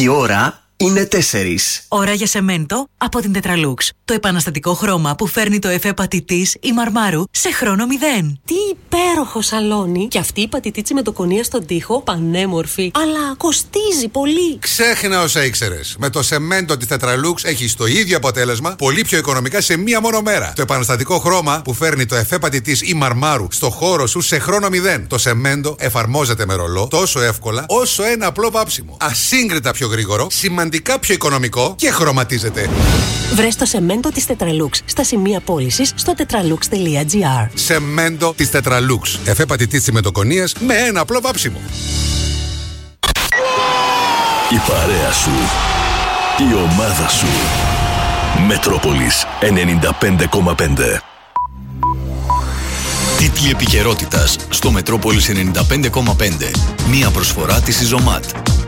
Η ώρα είναι 4. Ώρα για σεμέντο από την Tetralux. Το επαναστατικό χρώμα που φέρνει το εφέ πατητής ή μαρμάρου σε χρόνο 0. Τι υπέροχο σαλόνι! Και αυτή η πατητίτσι με το κονία στον τοίχο, πανέμορφη. Αλλά κοστίζει πολύ. Ξέχνα όσα ήξερες. Με το σεμέντο της Tetralux έχεις το ίδιο αποτέλεσμα, πολύ πιο οικονομικά σε μία μόνο μέρα. Το επαναστατικό χρώμα που φέρνει το εφέ πατητής ή μαρμάρου στο χώρο σου σε χρόνο 0. Το σεμέντο εφαρμόζεται με ρολό τόσο εύκολα όσο ένα απλό βάψιμο. Ασύγκριτα πιο γρήγορο, σημαντικά πιο οικονομικό και χρωματίζεται. Βρες το σεμέντο της Tetralux στα σημεία πώλησης στο tetralux.gr. Σεμέντο της Tetralux. Εφέ πατητής τσιμεντοκονίας με ένα απλό βάψιμο. Η παρέα σου. Η ομάδα σου. Μετρόπολης 95,5. Τίτλοι επικαιρότητας στο Μετρόπολης 95,5. Μία προσφορά της Ιζωμάτ.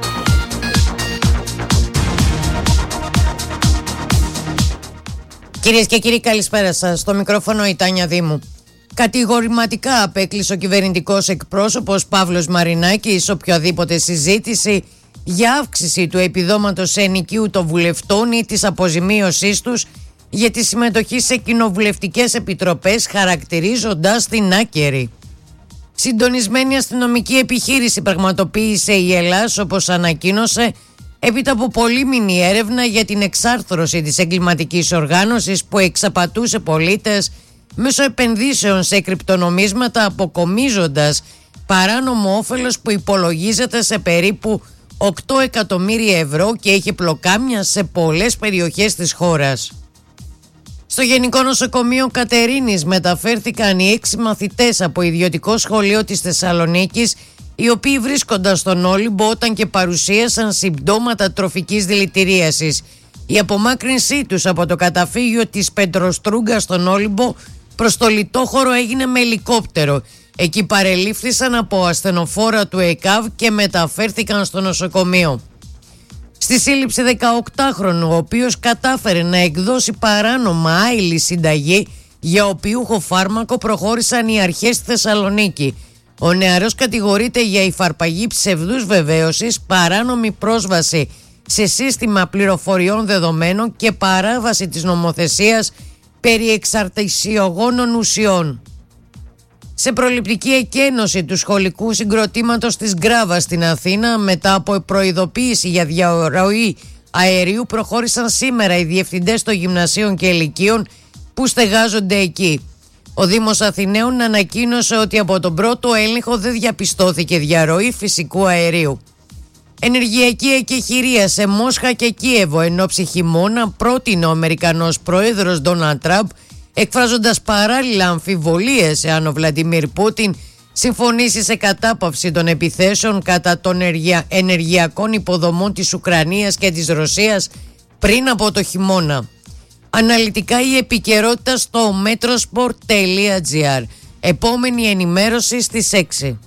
Κυρίες και κύριοι, καλησπέρα σας. Στο μικρόφωνο η Τάνια Δήμου. Κατηγορηματικά απέκλεισε ο κυβερνητικός εκπρόσωπος Παύλος Μαρινάκης οποιαδήποτε συζήτηση για αύξηση του επιδόματος ενοικίου των βουλευτών ή της αποζημίωσής τους για τη συμμετοχή σε κοινοβουλευτικές επιτροπές, χαρακτηρίζοντας την άκερη. Συντονισμένη αστυνομική επιχείρηση πραγματοποίησε η Ελλάς, όπως ανακοίνωσε, έπειτα από πολύμηνη έρευνα για την εξάρθρωση της εγκληματικής οργάνωσης που εξαπατούσε πολίτες μέσω επενδύσεων σε κρυπτονομίσματα, αποκομίζοντας παράνομο όφελος που υπολογίζεται σε περίπου 8 εκατομμύρια ευρώ και είχε πλοκάμια σε πολλές περιοχές της χώρας. Στο Γενικό Νοσοκομείο Κατερίνης μεταφέρθηκαν οι 6 μαθητές από ιδιωτικό σχολείο της Θεσσαλονίκης, οι οποίοι βρίσκονταν στον Όλυμπο όταν και παρουσίασαν συμπτώματα τροφικής δηλητηρίασης. Η απομάκρυνσή τους από το καταφύγιο της Πετροστρούγκα στον Όλυμπο προς το λιτόχωρο έγινε με ελικόπτερο. Εκεί παρελήφθησαν από ασθενοφόρα του ΕΚΑΒ και μεταφέρθηκαν στο νοσοκομείο. Στη σύλληψη 18χρονου, ο οποίος κατάφερε να εκδώσει παράνομα άειλη συνταγή για οπιούχο φάρμακο, προχώρησαν οι αρχές στη Θεσσαλονίκη. Ο νεαρός κατηγορείται για υφαρπαγή ψευδούς βεβαίωσης, παράνομη πρόσβαση σε σύστημα πληροφοριών δεδομένων και παράβαση της νομοθεσίας περί εξαρτησιογόνων ουσιών. Σε προληπτική εκένωση του σχολικού συγκροτήματος της Γκράβας στην Αθήνα, μετά από προειδοποίηση για διαρροή αερίου, προχώρησαν σήμερα οι διευθυντές των γυμνασίων και ηλικίων που στεγάζονται εκεί. Ο Δήμος Αθηναίων ανακοίνωσε ότι από τον πρώτο έλεγχο δεν διαπιστώθηκε διαρροή φυσικού αερίου. Ενεργειακή εκεχηρία σε Μόσχα και Κίεβο εν ώψη χειμώνα, πρότεινε ο Αμερικανός πρόεδρος Ντόναλντ Τραμπ, εκφράζοντας παράλληλα αμφιβολίες εάν ο Βλαντιμίρ Πούτιν συμφωνήσει σε κατάπαυση των επιθέσεων κατά των ενεργειακών υποδομών της Ουκρανίας και της Ρωσίας πριν από το χειμώνα. Αναλυτικά η επικαιρότητα στο metrosport.gr. Επόμενη ενημέρωση στις 6.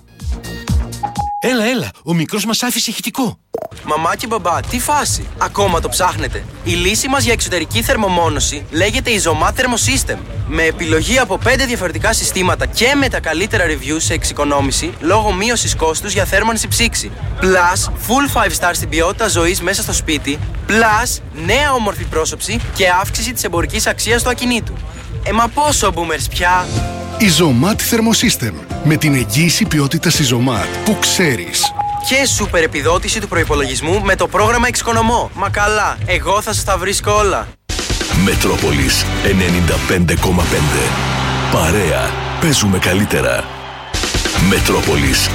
Έλα, ο μικρός μας άφησε ηχητικό. Μαμά και μπαμπά, τι φάση? Ακόμα το ψάχνετε? Η λύση μας για εξωτερική θερμομόνωση λέγεται Izomat Thermosystem. Με επιλογή από 5 διαφορετικά συστήματα και με τα καλύτερα reviews σε εξοικονόμηση λόγω μείωσης κόστους για θέρμανση ψήξη. Plus, full 5 star στην ποιότητα ζωής μέσα στο σπίτι. Plus, νέα όμορφη πρόσωψη και αύξηση της εμπορικής αξίας του ακινήτου. Μα πόσο boomers πια? Izomat Thermosystem. Με την εγγύηση ποιότητας Izomat που ξέρεις. Και σούπερ επιδότηση του προϋπολογισμού με το πρόγραμμα Εξοικονομώ. Μα καλά, εγώ θα σας τα βρίσκω όλα. Μετρόπολης 95,5. Παρέα, παίζουμε καλύτερα. Μετρόπολης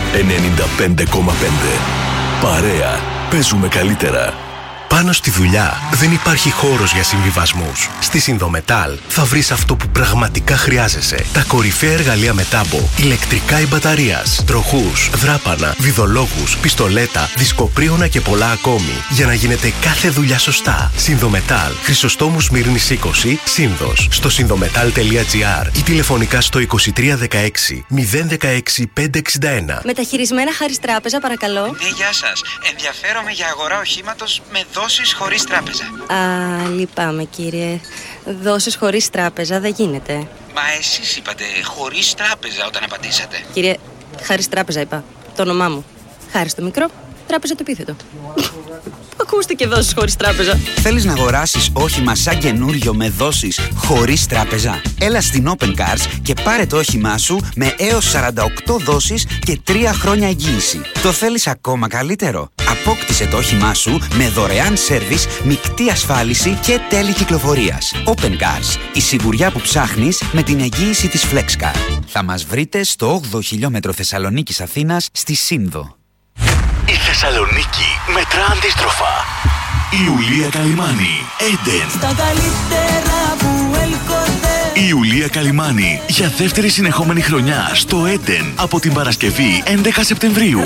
95,5. Παρέα, παίζουμε καλύτερα. Πάνω στη δουλειά δεν υπάρχει χώρος για συμβιβασμούς. Στη Συνδομετάλ θα βρεις αυτό που πραγματικά χρειάζεσαι. Τα κορυφαία εργαλεία μετάμπο, ηλεκτρικά ή μπαταρίας, τροχούς, δράπανα, βιδολόγους, πιστολέτα, δισκοπρίωνα και πολλά ακόμη. Για να γίνεται κάθε δουλειά σωστά. Συνδομετάλ, Χρυσοστόμου Σμύρνης 20, Σύνδος. Στο συνδομετάλ.gr ή τηλεφωνικά στο 2316 016 561. Μεταχειρισμένα Χάρις Τράπεζα, παρακαλώ. Ναι, γεια σας. Ενδιαφέρομαι για αγορά οχήματος με δόσεις χωρίς τράπεζα. Λυπάμαι κύριε. Δόσεις χωρίς τράπεζα δεν γίνεται. Μα εσείς είπατε χωρίς τράπεζα όταν απαντήσατε. Κύριε, Χάρις Τράπεζα είπα. Το όνομά μου. Χάρις το μικρό, Τράπεζα το επίθετο. Ακούστηκε δόσεις χωρίς τράπεζα. Θέλεις να αγοράσεις όχημα σαν καινούριο με δόσεις χωρίς τράπεζα? Έλα στην Open Cars και πάρε το όχημά σου με έως 48 δόσεις και 3 χρόνια εγγύηση. Το θέλεις ακόμα καλύτερο? Απόκτησε το όχημά σου με δωρεάν σέρβις, μεικτή ασφάλιση και τέλη κυκλοφορίας. Open Cars. Η σιγουριά που ψάχνεις με την εγγύηση της FlexCar. Θα μας βρείτε στο 8ο χιλιόμετρο Θεσσαλονίκης Αθήνας στη Σύνδο. Η Θεσσαλονίκη μετρά αντίστροφα. Ιουλία Καλυμάνη, Έντεν. Στα καλύτερα που έλκονται. Ιουλία Καλυμάνη για δεύτερη συνεχόμενη χρονιά στο Έντεν από την Παρασκευή 11 Σεπτεμβρίου.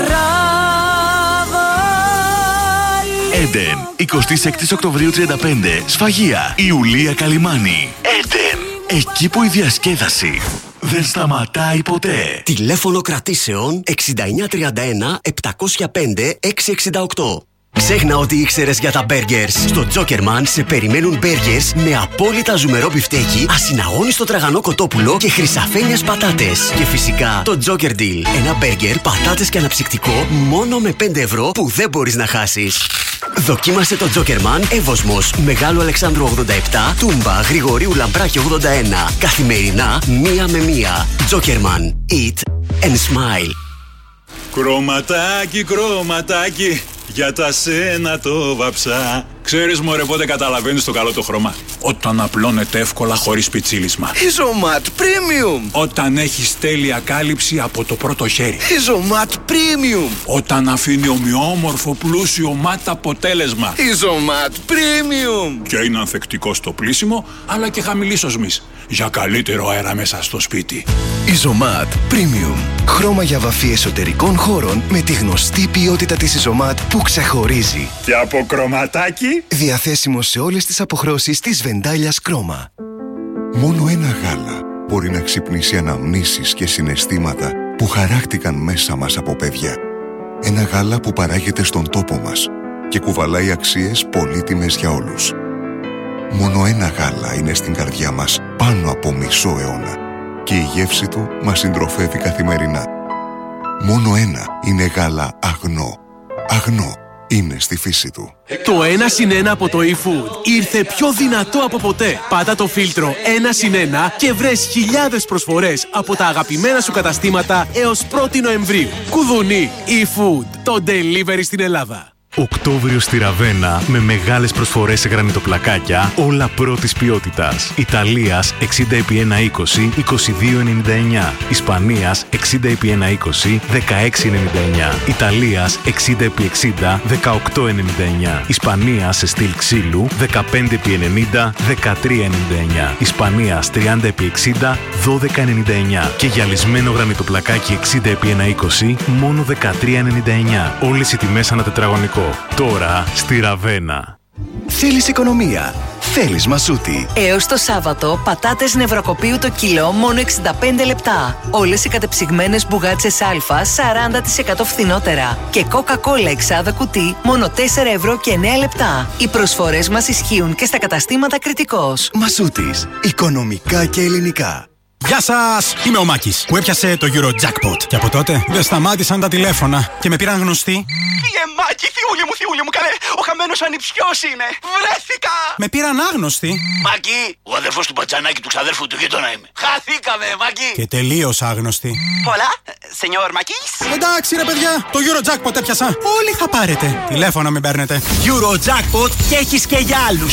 Έντεν, 26 Οκτωβρίου 35, Σφαγεία. Ιουλία Καλυμάνη, Έντεν. Εκεί που η διασκέδαση δεν σταματάει ποτέ. Τηλέφωνο κρατήσεων 6931 705 668. Ξέχνα ότι ήξερες για τα μπέργκερς. Στο Τζόκερμαν σε περιμένουν μπέργκερς με απόλυτα ζουμερό μπιφτέκι, ασυναγώνιστο τραγανό κοτόπουλο και χρυσαφένιες πατάτες. Και φυσικά το Τζόκερ Deal. Ένα μπέργκερ, πατάτες και αναψυκτικό μόνο με 5 ευρώ που δεν μπορείς να χάσεις. Δοκίμασε το Τζόκερμαν Εύωσμος, Μεγάλου Αλεξάνδρου 87, Τούμπα, Γρηγορίου Λαμπράκη 81. Καθημερινά 1 με 1. Τζόκερμαν. Eat and smile. Κρωματάκι, κρωματάκι, για τα σένα το βαψά. Ξέρεις μωρέ πότε καταλαβαίνεις το καλό το χρώμα? Όταν απλώνεται εύκολα χωρίς πιτσίλισμα. Ιζωμάτ Premium. Όταν έχεις τέλεια κάλυψη από το πρώτο χέρι. Ιζωμάτ Premium. Όταν αφήνει ομοιόμορφο πλούσιο μάτ αποτέλεσμα. Ιζωμάτ Premium. Και είναι ανθεκτικό στο πλύσιμο αλλά και χαμηλής οσμής. Για καλύτερο αέρα μέσα στο σπίτι. Ιζωμάτ Premium. Χρώμα για βαφή εσωτερικών χώρων με τη γνωστή ποιότητα της Ιζωμάτ που ξεχωρίζει. Και από κρωματάκι. Διαθέσιμο σε όλες τις αποχρώσεις της Βεντάλιας Κρόμα. Μόνο ένα γάλα μπορεί να ξυπνήσει αναμνήσεις και συναισθήματα που χαράχτηκαν μέσα μας από παιδιά. Ένα γάλα που παράγεται στον τόπο μας και κουβαλάει αξίες πολύτιμες για όλους. Μόνο ένα γάλα είναι στην καρδιά μας πάνω από μισό αιώνα και η γεύση του μας συντροφεύει καθημερινά. Μόνο ένα είναι γάλα αγνό. Αγνό είναι στη φύση του. Το 1+1 από το eFood ήρθε πιο δυνατό από ποτέ. Πάτα το φίλτρο 1+1 και βρες χιλιάδες προσφορές από τα αγαπημένα σου καταστήματα έως 1η Νοεμβρίου. Κουδουνί, eFood, το delivery στην Ελλάδα. Οκτώβριο στη Ραβένα με μεγάλες προσφορές σε γρανιτοπλακάκια, όλα πρώτης ποιότητας. Ιταλίας 60x120, 22,99. Ισπανίας 60x120, 16,99. Ιταλίας 60x60, 18,99. Ισπανίας σε στυλ ξύλου 15x90, 13,99. Ισπανίας 30x60, 12,99. Και γυαλισμένο γρανιτοπλακάκι 60x120, μόνο 13,99. Όλες οι τιμές ανά τετραγωνικό. Τώρα στη Ραβένα. Θέλεις οικονομία? Θέλεις Μασούτη. Έως το Σάββατο, πατάτες νευροκοπείου το κιλό μόνο 65 λεπτά. Όλες οι κατεψυγμένες μπουγάτσες Α 40% φθηνότερα. Και Coca-Cola εξάδα κουτί μόνο 4 ευρώ και 9 λεπτά. Οι προσφορές μας ισχύουν και στα καταστήματα Κρητικός. Μασούτης. Οικονομικά και ελληνικά. Γεια σας! Είμαι ο Μάκης που έπιασε το Eurojackpot. Και από τότε δεν σταμάτησαν τα τηλέφωνα και με πήραν γνωστοί. Μάκη, θιούλη μου, καλέ! Ο χαμένος ανιψιός είναι! Βρέθηκα! Με πήραν άγνωστοι. Μάκη, ο αδερφός του Πατζανάκη του ξαδέρφου του γείτονα είμαι. Χαθήκαμε, Μάκη! Και τελείως άγνωστοι. Πολλά, σενιόρ Μάκης. Εντάξει ρε παιδιά, το Eurojackpot έπιασα. Όλοι θα πάρετε. Τηλέφωνα μην παίρνετε. Eurojackpot και έχεις και για άλλους.